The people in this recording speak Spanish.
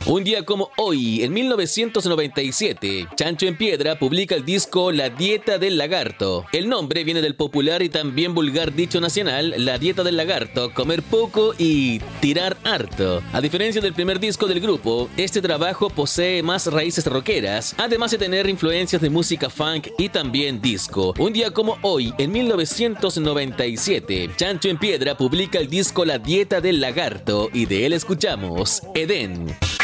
Un día como hoy, en 1997, Chancho en Piedra publica el disco La Dieta del Lagarto. El nombre viene del popular y también vulgar dicho nacional, la dieta del lagarto, comer poco y tirar harto. A diferencia del primer disco del grupo, este trabajo posee más raíces rockeras, además de tener influencias de música funk y también disco. Un día como hoy, en 1997, Chancho en Piedra publica el disco La Dieta del Lagarto y de él escuchamos Edén.